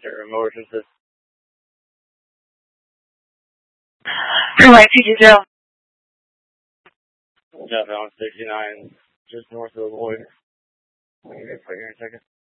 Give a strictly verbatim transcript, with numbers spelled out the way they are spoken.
There are motion system. Freeway P G zero. Jeff Allen sixty-nine, just north of the Lloyd. Wait here a second.